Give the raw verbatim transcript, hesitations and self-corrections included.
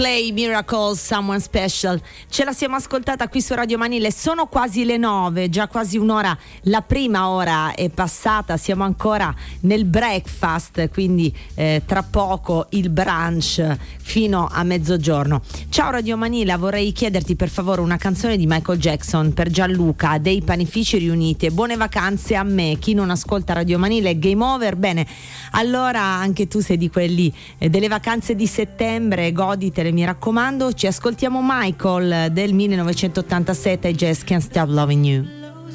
Play Miracles, Someone Special. Ce la siamo ascoltata qui su Radio Manile. Sono quasi le nove, già quasi un'ora. La prima ora è passata. Siamo ancora nel breakfast, quindi eh, tra poco il brunch fino a mezzogiorno. Ciao Radio Manila, vorrei chiederti per favore una canzone di Michael Jackson per Gianluca dei Panifici Riuniti. E buone vacanze a me. Chi non ascolta Radio Manila è game over. Bene, allora anche tu sei di quelli eh, delle vacanze di settembre, goditele, mi raccomando. Ci ascoltiamo Michael del millenovecentottantasette, I Just Can't Stop Loving You.